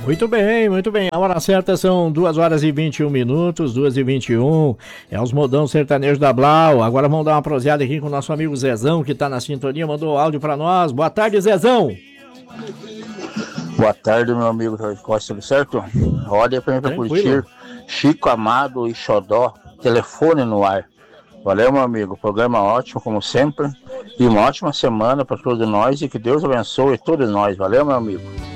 Muito bem, muito bem. A hora certa são 2h21, 2h21. É os modão sertanejos da Blau. Agora vamos dar uma proseada aqui com o nosso amigo Zezão, que tá na sintonia, mandou áudio pra nós. Boa tarde, Zezão. Boa tarde, meu amigo Jorge Costa, tudo certo? Roda aí pra mim pra curtir Chico Amado e Xodó, telefone no ar. Valeu, meu amigo, programa ótimo, como sempre. E uma ótima semana para todos nós e que Deus abençoe todos nós. Valeu, meu amigo.